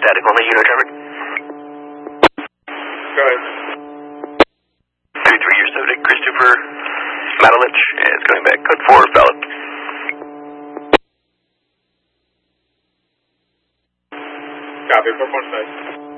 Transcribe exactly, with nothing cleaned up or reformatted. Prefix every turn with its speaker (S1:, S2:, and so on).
S1: static only, unit traffic.
S2: Go ahead.
S1: three three, your subject, Christopher Matalich, is going back. Code four, valid.
S2: Copy, four point five.